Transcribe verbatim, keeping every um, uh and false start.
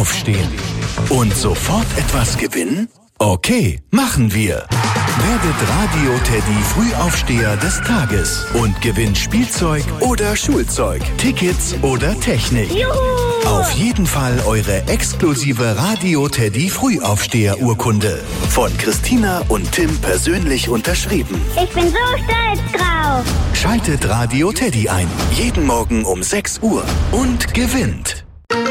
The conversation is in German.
aufstehen. Und sofort etwas gewinnen? Okay, machen wir. Werdet Radio-Teddy Frühaufsteher des Tages und gewinnt Spielzeug oder Schulzeug, Tickets oder Technik. Juhu! Auf jeden Fall eure exklusive Radio-Teddy Frühaufsteher-Urkunde. Von Christina und Tim persönlich unterschrieben. Ich bin so stolz drauf. Schaltet Radio Teddy ein. Jeden Morgen um sechs Uhr und gewinnt.